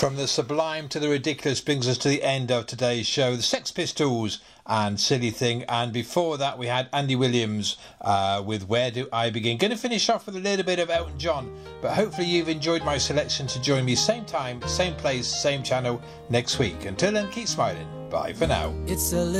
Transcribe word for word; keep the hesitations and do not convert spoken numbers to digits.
From the sublime to the ridiculous brings us to the end of today's show. The Sex Pistols and Silly Thing, and before that we had Andy Williams uh, with Where Do I Begin. Going to finish off with a little bit of Elton John, but hopefully you've enjoyed my selection to join me same time, same place, same channel next week. Until then, keep smiling. Bye for now. It's a